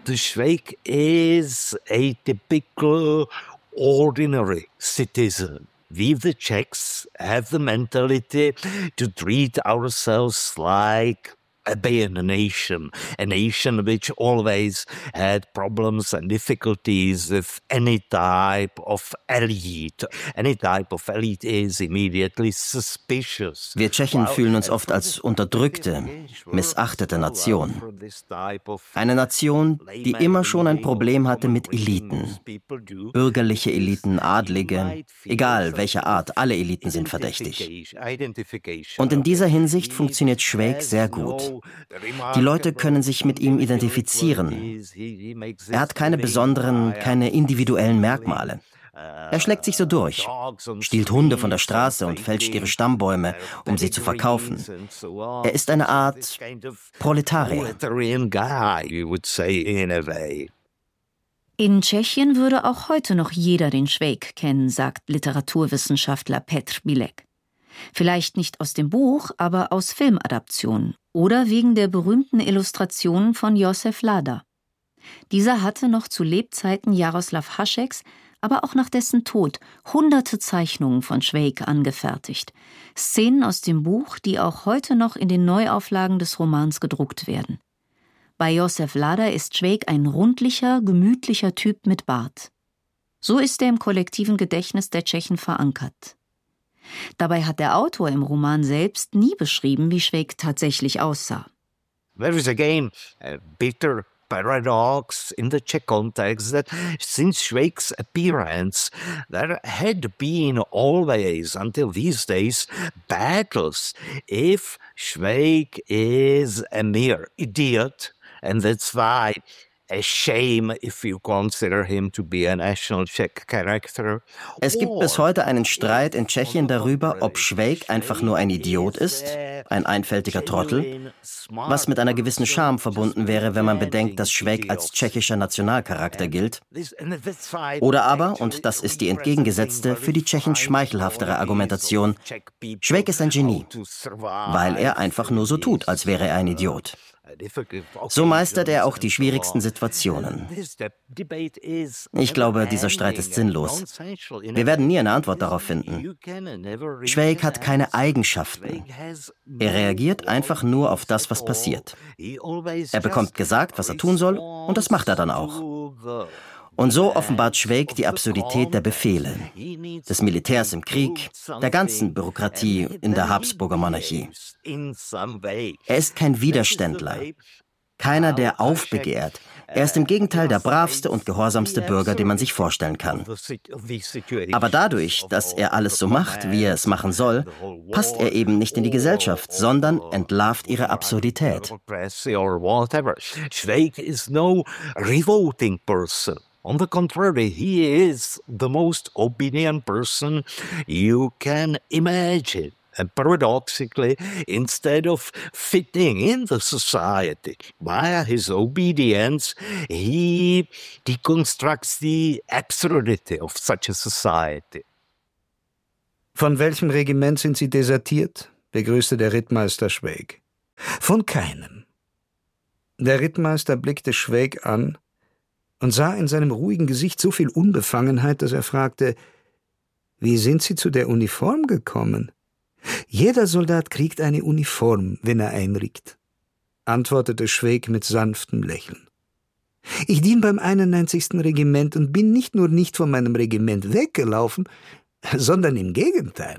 The Schweik is a typical ordinary citizen. We, the Czechs, have the mentality to treat ourselves like being a nation which always had problems and difficulties with any type of elite. Any type of elite is immediately suspicious. Wir Tschechen fühlen uns oft als unterdrückte, missachtete Nation. Eine Nation, die immer schon ein Problem hatte mit Eliten. Bürgerliche Eliten, Adlige, egal welcher Art, alle Eliten sind verdächtig. Und in dieser Hinsicht funktioniert Schweik sehr gut. Die Leute können sich mit ihm identifizieren. Er hat keine besonderen, keine individuellen Merkmale. Er schlägt sich so durch, stiehlt Hunde von der Straße und fälscht ihre Stammbäume, um sie zu verkaufen. Er ist eine Art Proletarier. In Tschechien würde auch heute noch jeder den Schweik kennen, sagt Literaturwissenschaftler Petr Bilek. Vielleicht nicht aus dem Buch, aber aus Filmadaptionen oder wegen der berühmten Illustrationen von Josef Lada. Dieser hatte noch zu Lebzeiten Jaroslav Hašeks, aber auch nach dessen Tod hunderte Zeichnungen von Schweik angefertigt. Szenen aus dem Buch, die auch heute noch in den Neuauflagen des Romans gedruckt werden. Bei Josef Lada ist Schweik ein rundlicher, gemütlicher Typ mit Bart. So ist er im kollektiven Gedächtnis der Tschechen verankert. Dabei hat der Autor im Roman selbst nie beschrieben, wie Schweik tatsächlich aussah. There is again a bitter paradox in the Czech context that since Schweik's appearance, there had been always, until these days, battles if Schweik is a mere idiot, and that's why a shame if you consider him to be a national Czech character. Es gibt bis heute einen Streit in Tschechien darüber, ob Schweik einfach nur ein Idiot ist, ein einfältiger Trottel, was mit einer gewissen Scham verbunden wäre, wenn man bedenkt, dass Schweik als tschechischer Nationalcharakter gilt. Oder aber, und das ist die entgegengesetzte, für die Tschechen schmeichelhaftere Argumentation, Schweik ist ein Genie, weil er einfach nur so tut, als wäre er ein Idiot. So meistert er auch die schwierigsten Situationen. Ich glaube, dieser Streit ist sinnlos. Wir werden nie eine Antwort darauf finden. Schweik hat keine Eigenschaften. Er reagiert einfach nur auf das, was passiert. Er bekommt gesagt, was er tun soll, und das macht er dann auch. Und so offenbart Schweik die Absurdität der Befehle, des Militärs im Krieg, der ganzen Bürokratie in der Habsburger Monarchie. Er ist kein Widerständler, keiner, der aufbegehrt. Er ist im Gegenteil der bravste und gehorsamste Bürger, den man sich vorstellen kann. Aber dadurch, dass er alles so macht, wie er es machen soll, passt er eben nicht in die Gesellschaft, sondern entlarvt ihre Absurdität. Schweik is no revolting person. On the contrary, he is the most obedient person you can imagine. And paradoxically, instead of fitting in the society via his obedience, he deconstructs the absurdity of such a society. Von welchem Regiment sind Sie desertiert? Begrüßte der Rittmeister Schweik. Von keinem. Der Rittmeister blickte Schweik an und sah in seinem ruhigen Gesicht so viel Unbefangenheit, dass er fragte, wie sind Sie zu der Uniform gekommen? Jeder Soldat kriegt eine Uniform, wenn er einrückt, antwortete Schweik mit sanftem Lächeln. Ich diene beim 91. Regiment und bin nicht nur nicht von meinem Regiment weggelaufen, sondern im Gegenteil.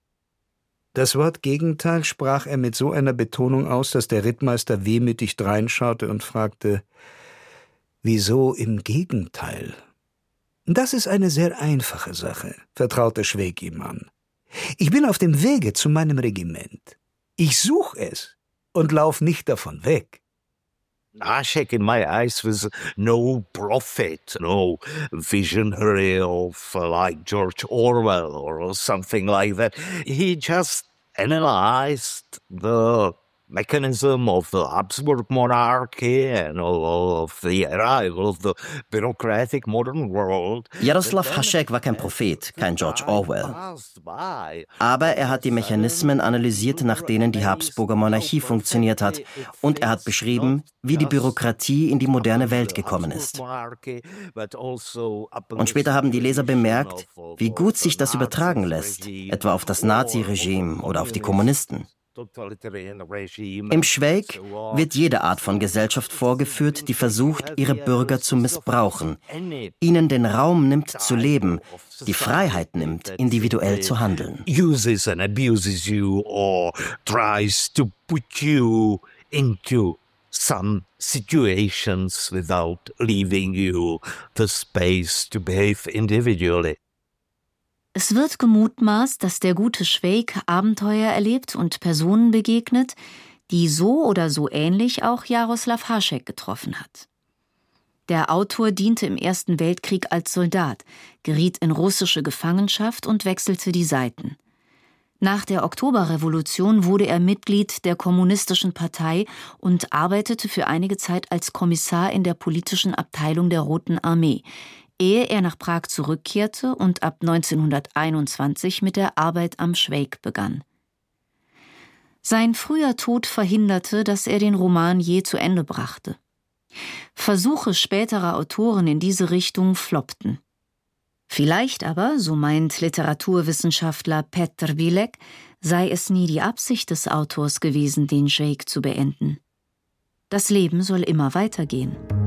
Das Wort Gegenteil sprach er mit so einer Betonung aus, dass der Rittmeister wehmütig dreinschaute und fragte, wieso im Gegenteil? Das ist eine sehr einfache Sache, vertraute Schweik ihm an. Ich bin auf dem Wege zu meinem Regiment. Ich suche es und lauf nicht davon weg. Hašek in my eyes was no prophet, no visionary of like George Orwell or something like that. He just analyzed the mechanism of the Habsburg monarchy and of the arrival of the bureaucratic modern world. Jaroslav Hašek war kein Prophet, kein George Orwell. Aber er hat die Mechanismen analysiert, nach denen die Habsburger Monarchie funktioniert hat. Und er hat beschrieben, wie die Bürokratie in die moderne Welt gekommen ist. Und später haben die Leser bemerkt, wie gut sich das übertragen lässt, etwa auf das Naziregime oder auf die Kommunisten. Im Schweig wird jede Art von Gesellschaft vorgeführt, die versucht, ihre Bürger zu missbrauchen, ihnen den Raum nimmt zu leben, die Freiheit nimmt, individuell zu handeln. Uses and abuses you or tries to put you into some situations without leaving you the space to behave individually. Es wird gemutmaßt, dass der gute Švejk Abenteuer erlebt und Personen begegnet, die so oder so ähnlich auch Jaroslav Hašek getroffen hat. Der Autor diente im Ersten Weltkrieg als Soldat, geriet in russische Gefangenschaft und wechselte die Seiten. Nach der Oktoberrevolution wurde er Mitglied der Kommunistischen Partei und arbeitete für einige Zeit als Kommissar in der politischen Abteilung der Roten Armee, ehe er nach Prag zurückkehrte und ab 1921 mit der Arbeit am Švejk begann. Sein früher Tod verhinderte, dass er den Roman je zu Ende brachte. Versuche späterer Autoren in diese Richtung floppten. Vielleicht aber, so meint Literaturwissenschaftler Petr Bilek, sei es nie die Absicht des Autors gewesen, den Švejk zu beenden. Das Leben soll immer weitergehen.